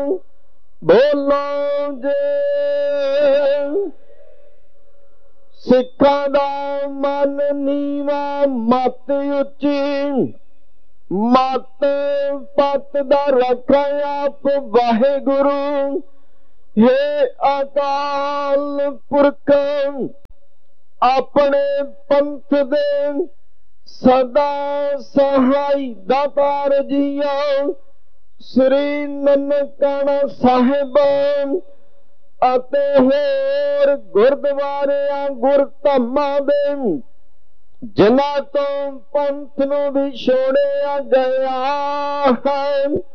ਬੋਲੋ ਜੇ ਸਿੱਖਾਂ ਦਾ ਮਨ ਨੀਵਾ ਮਤ ਉੱਚੀ, ਮਤ ਪਤ ਦਾ ਰੱਖਾ ਆਪ ਵਾਹਿਗੁਰੂ। ਹੇ ਅਕਾਲ ਪੁਰਖ ਆਪਣੇ ਪੰਥ ਦੇ ਸਦਾ ਸਹਾਈ ਦਾਤਾਰ ਜੀਓ, ਸ੍ਰੀ ਨਨਕਾਣਾ ਸਾਹਿਬ ਅਤੇ ਹੋਰ ਗੁਰਦੁਆਰਿਆਂ ਗੁਰਧਾਮਾਂ ਦੇ ਜਿਨ੍ਹਾਂ ਤੋਂ ਪੰਥ ਨੂੰ ਵਿਛੋੜਿਆ ਗਿਆ ਹੈ,